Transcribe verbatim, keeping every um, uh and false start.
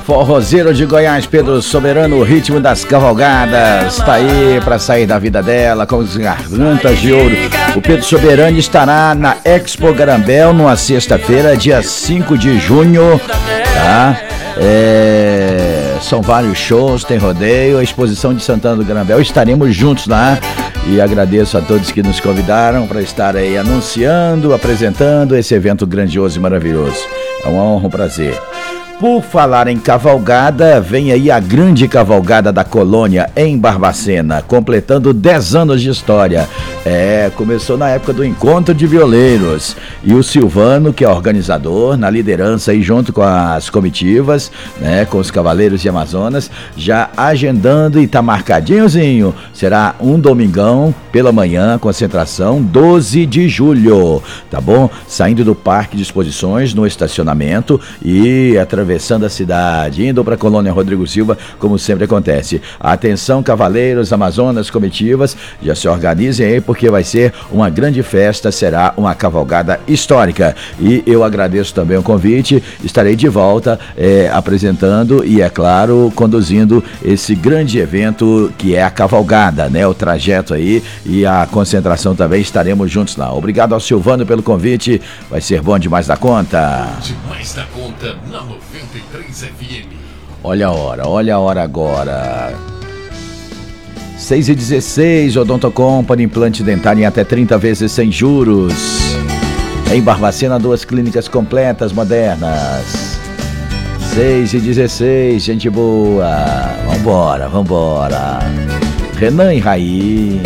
Forrozeiro de Goiás, Pedro Soberano, o ritmo das cavalgadas, tá aí pra sair da vida dela com as gargantas de ouro. O Pedro Soberano estará na Expo Garambel numa sexta-feira, dia cinco de junho, tá? É, são vários shows, tem rodeio, a exposição de Santana do Garambel, estaremos juntos lá. E agradeço a todos que nos convidaram para estar aí anunciando, apresentando esse evento grandioso e maravilhoso. É uma honra, um prazer. Por falar em cavalgada, vem aí a grande cavalgada da Colônia em Barbacena, completando dez anos de história. É, começou na época do Encontro de Violeiros. E o Silvano, que é organizador, na liderança aí junto com as comitivas, né, com os Cavaleiros de Amazonas, já agendando e tá marcadinhozinho. Será um domingão pela manhã, concentração, doze de julho, tá bom? Saindo do Parque de Exposições, no estacionamento e através atravessando a cidade, indo para a Colônia Rodrigo Silva, como sempre acontece. Atenção, cavaleiros, amazonas, comitivas, já se organizem aí, porque vai ser uma grande festa, será uma cavalgada histórica. E eu agradeço também o convite, estarei de volta é, apresentando e, é claro, conduzindo esse grande evento que é a cavalgada, né? O trajeto aí e a concentração também, estaremos juntos lá. Obrigado ao Silvano pelo convite, vai ser bom demais da conta. Demais da conta na noventa e três F M. Olha a hora, olha a hora agora. seis e dezesseis, Odonto Company, implante dentário em até trinta vezes sem juros. Em Barbacena, duas clínicas completas, modernas. seis e dezesseis, gente boa. Vambora, vambora. Renan e Raí.